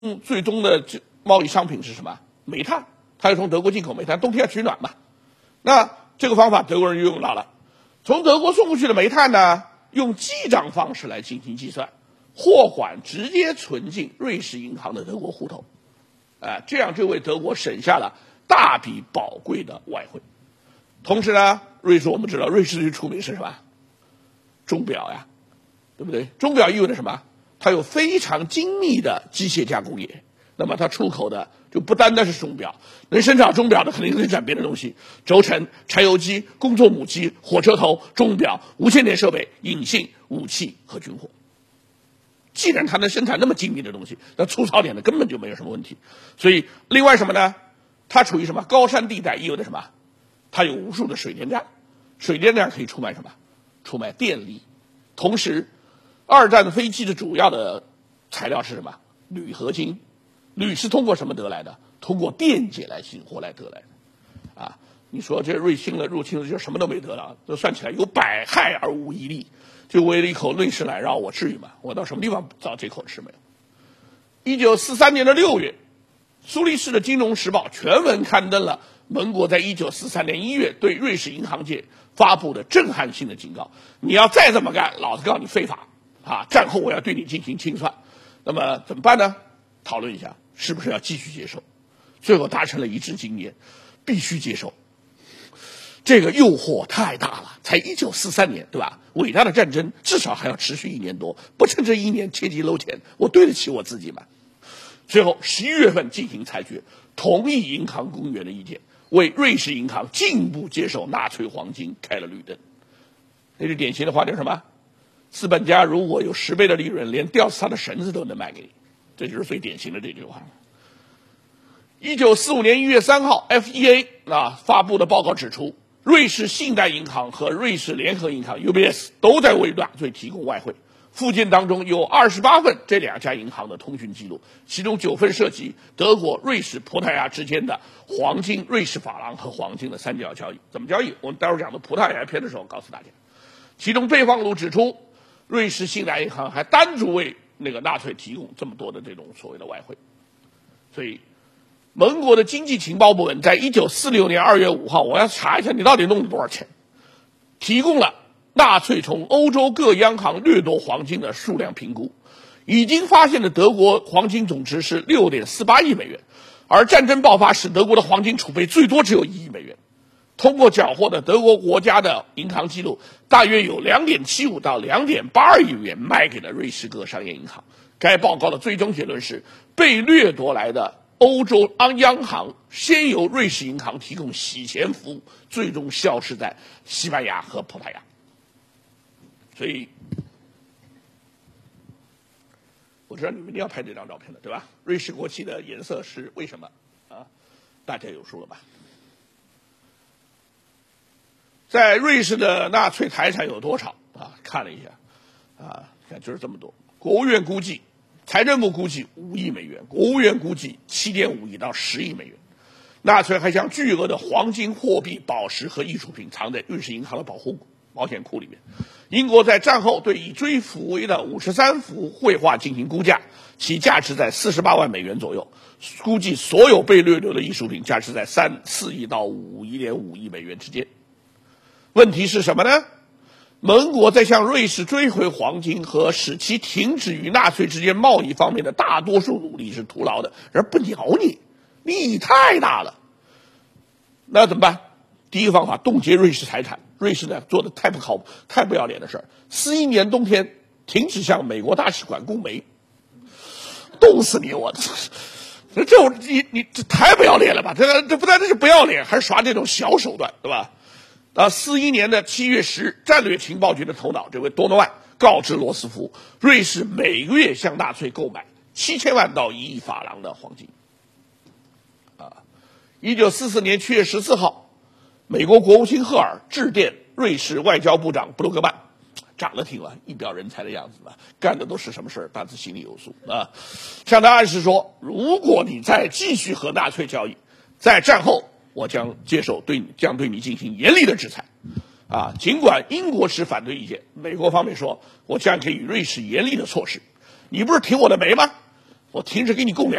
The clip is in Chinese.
最终的贸易商品是什么？煤炭，它要从德国进口煤炭，冬天要取暖嘛。那这个方法德国人就用到了，从德国送过去的煤炭呢，用记账方式来进行计算，货款直接存进瑞士银行的德国户头，这样就为德国省下了大笔宝贵的外汇。同时呢，瑞士我们知道，瑞士最出名是什么？钟表呀，对不对？钟表意味着什么？它有非常精密的机械加工业，那么它出口的就不单单是钟表，能生产钟表的肯定生产别的东西，轴承、柴油机、工作母机、火车头、钟表、无线电设备、引信、武器和军火。既然它能生产那么精密的东西，那粗糙点的根本就没有什么问题。所以另外什么呢？它处于什么高山地带，意味着什么？它有无数的水电站，水电站可以出卖什么？出卖电力。同时二战的飞机的主要的材料是什么？铝合金。铝是通过什么得来的？通过电解来醒活来得来的。你说这入侵了就什么都没得到，这算起来有百害而无一利，就为了一口瑞士奶酪，我至于吗？我到什么地方找这口吃没有？1943年的6月，苏黎世的《金融时报》全文刊登了盟国在1943年1月对瑞士银行界发布的震撼性的警告：你要再这么干，老子告你非法战后我要对你进行清算。那么怎么办呢？讨论一下，是不是要继续接受？最后达成了一致经验，必须接受。这个诱惑太大了，才1943年，对吧？伟大的战争至少还要持续1年多，不趁这1年切鸡搂钱，我对得起我自己吗？最后11月份进行裁决，同意银行公约的意见，为瑞士银行进一步接受纳粹黄金开了绿灯。那是典型的话叫什么？资本家如果有10倍的利润，连吊死他的绳子都能卖给你，这就是最典型的这句话。1945年1月3号 ，FEA 发布的报告指出，瑞士信贷银行和瑞士联合银行 UBS 都在为纳粹提供外汇。附件当中有28份这2家银行的通讯记录，其中9份涉及德国、瑞士、葡萄牙之间的黄金、瑞士法郎和黄金的三角交易。怎么交易？我们待会儿讲的葡萄牙篇的时候告诉大家。其中备忘录指出，瑞士信贷银行还单独为那个纳粹提供这么多的这种所谓的外汇。所以盟国的经济情报部门在1946年2月5号，我要查一下你到底弄了多少钱，提供了纳粹从欧洲各央行掠夺黄金的数量评估，已经发现的德国黄金总值是 6.48 亿美元，而战争爆发时德国的黄金储备最多只有1亿美元。通过缴获的德国国家的银行记录，大约有 2.75 到 2.82 亿元卖给了瑞士各商业银行。该报告的最终结论是，被掠夺来的欧洲央行先由瑞士银行提供洗钱服务，最终消失在西班牙和葡萄牙。所以我知道你们一定要拍这张照片的，对吧？瑞士国旗的颜色是为什么大家有数了吧？在瑞士的纳粹财产有多少看了一下看就是这么多。国务院估计，财政部估计5亿美元，国务院估计7.5亿到10亿美元。纳粹还将巨额的黄金、货币、宝石和艺术品藏在瑞士银行的保险库里面。英国在战后对已追抚为的53幅绘画进行估价，其价值在48万美元左右。估计所有被掠夺的艺术品价值在4亿到1.5亿美元之间。问题是什么呢？盟国在向瑞士追回黄金和使其停止与纳粹之间贸易方面的大多数努力是徒劳的，而不鸟你，利益太大了。那怎么办？第一个方法，冻结瑞士财产。瑞士呢做的太不靠谱、太不要脸的事儿。41年冬天停止向美国大使馆供煤，冻死你！我你这太不要脸了吧？这不单单是不要脸，还是耍这种小手段，对吧？41年的7月10日，战略情报局的头脑这位多诺万告知罗斯福，瑞士每个月向纳粹购买7000万到1亿法郎的黄金。1944年7月14号，美国国务卿赫尔致电瑞士外交部长布鲁格曼，长得挺一表人才的样子干的都是什么事儿，大致心里有数向他暗示说，如果你再继续和纳粹交易，在战后我将对你进行严厉的制裁尽管英国持反对意见，美国方面说我将给予瑞士严厉的措施。你不是停我的煤吗？ 我停止给你供粮。